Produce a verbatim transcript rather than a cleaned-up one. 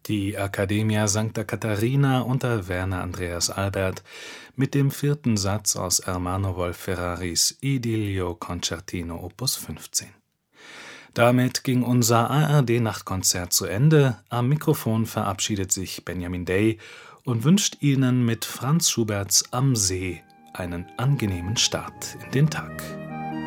Die Accademia Sancta Catarina unter Werner Andreas Albert mit dem vierten Satz aus Ermanno Wolf-Ferraris Idillio Concertino Opus fünfzehn. Damit ging unser A R D-Nachtkonzert zu Ende. Am Mikrofon verabschiedet sich Benjamin Day und wünscht Ihnen mit Franz Schuberts Am See einen angenehmen Start in den Tag.